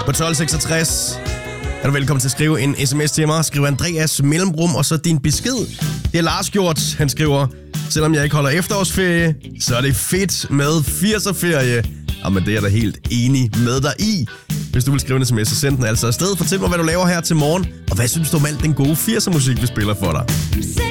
På 1266 er du velkommen til at skrive en sms til mig. Skriv Andreas mellemrum og så din besked. Det er Lars gjort. Han skriver, selvom jeg ikke holder efterårsferie, så er det fedt med 80'er-ferie. Jamen, det er jeg da helt enig med dig i. Hvis du vil skrive en sms, så send den altså afsted. Fortæl mig, hvad du laver her til morgen. Og hvad synes du om alt den gode 80'er musik, vi spiller for dig?